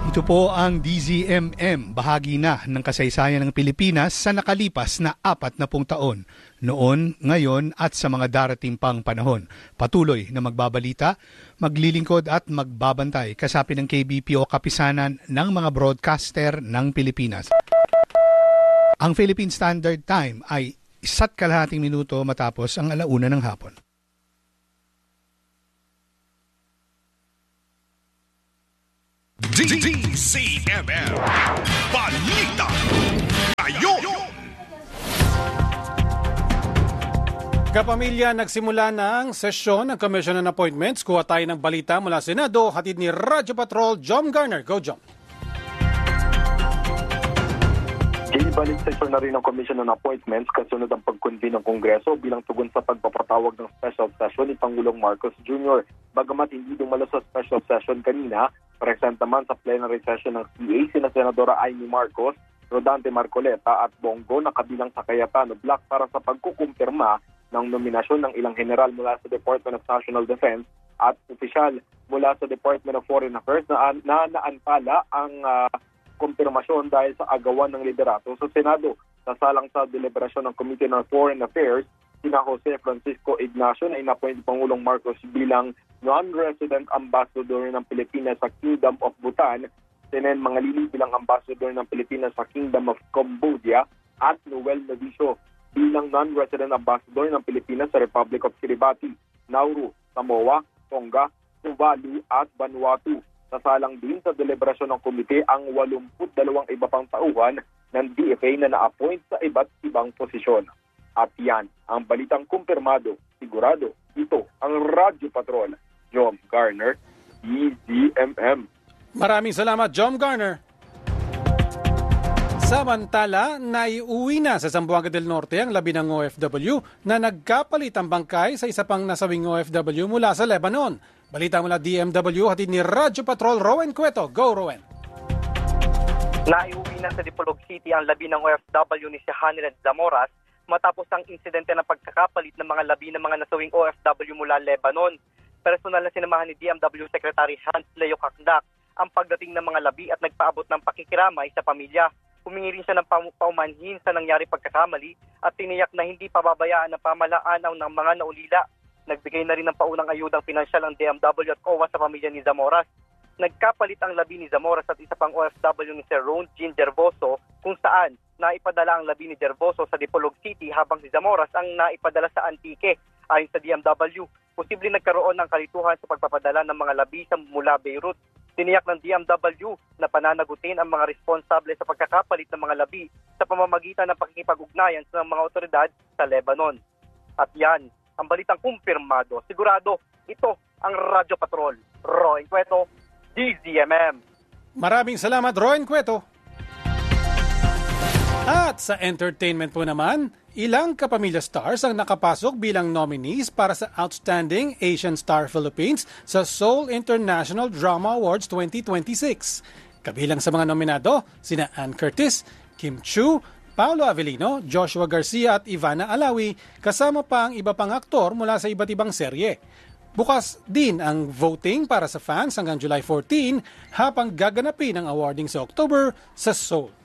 Ito po ang DZMM, bahagi na ng kasaysayan ng Pilipinas sa nakalipas na 40 taon. Noon, ngayon at sa mga darating pang panahon. Patuloy na magbabalita, maglilingkod at magbabantay kasapi ng KBP o kapisanan ng mga broadcaster ng Pilipinas. Ang Philippine Standard Time ay 1.5 minuto matapos ang 1:00 ng hapon. DZMM Balita Ngayon. Kapamilya, nagsimula na ang sesyon ng Commission on Appointments. Kuha tayo ng balita mula Senado, hatid ni Radyo Patrol, Jom Garner. Go, Jom. Balik session na rin ng Commission on Appointments kasunod ang pag-convene ng Kongreso bilang tugon sa pagpapatawag ng special session ni Pangulong Marcos Jr. Bagamat hindi dumalo sa special session kanina, present naman sa plenary session ng CA sina Senadora Amy Marcos, Rodante Marcoleta at Bongo na kabilang sa Cayetano Black para sa pagkukumpirma ng nominasyon ng ilang general mula sa Department of National Defense at opisyal mula sa Department of Foreign Affairs na naantala ang kumpirmasyon dahil sa agawan ng liderato sa Senado. Sasalang sa deliberasyon ng Committee on Foreign Affairs, sina Jose Francisco Ignacio na inappoint Pangulong Marcos bilang non-resident ambassador ng Pilipinas sa Kingdom of Bhutan, Senen Mangalili bilang ambassador ng Pilipinas sa Kingdom of Cambodia, at Noel Novicio bilang non-resident ambassador ng Pilipinas sa Republic of Kiribati, Nauru, Samoa, Tonga, Tuvalu at Vanuatu. Sasalang din sa deliberasyon ng komite ang 82 iba pang tauhan ng DFA na na-appoint sa iba't ibang posisyon. At yan ang balitang kumpirmado, sigurado, ito ang Radyo Patrol. Jom Garner, DZMM. Maraming salamat, Jom Garner. Samantala, naiuwi na sa Zamboanga del Norte ang 11 OFW na nagkapalit ang bangkay sa isa pang nasawing OFW mula sa Lebanon. Balita mula DMW, hatid ni Radyo Patrol, Rowan Cueto. Go, Rowan! Naiuwi na sa Dipolog City ang 11 OFW ni si Hanilet Zamoras matapos ang insidente ng pagkakapalit ng mga labi ng mga nasawing OFW mula Lebanon. Personal na sinamahan ni DMW Secretary Hans Leo Kakdak ang pagdating ng mga labi at nagpaabot ng pakikiramay sa pamilya. Humingi rin siya ng paumanhin sa nangyari pagkakamali at tiniyak na hindi pababayaan ng pamahalaan ng mga naulila. Nagbigay na rin ng paunang ayudang pinansyal ang DMW at OWA sa pamilya ni Zamoras. Nagkapalit ang labi ni Zamoras at isa pang OFW ni Sir Ron Jean Gervoso kung saan naipadala ang labi ni Gervoso sa Dipolog City habang si Zamoras ang naipadala sa Antique. Ayon sa DMW, posibleng nagkaroon ng kalituhan sa pagpapadala ng mga labi mula Beirut. Tiniyak ng DMW na pananagutin ang mga responsable sa pagkakapalit ng mga labi sa pamamagitan ng pakikipag-ugnayan sa mga otoridad sa Lebanon. At yan, ang balitang kumpirmado. Sigurado, ito ang Radyo Patrol. Roy Cueto, DZMM. Maraming salamat, Roy Cueto. At sa entertainment po naman, ilang kapamilya stars ang nakapasok bilang nominees para sa Outstanding Asian Star Philippines sa Seoul International Drama Awards 2026. Kabilang sa mga nominado, sina Ann Curtis, Kim Chu, Paolo Avellino, Joshua Garcia at Ivana Alawi, kasama pa ang iba pang aktor mula sa iba't ibang serye. Bukas din ang voting para sa fans hanggang July 14 habang gaganapin ang awarding sa October sa Seoul.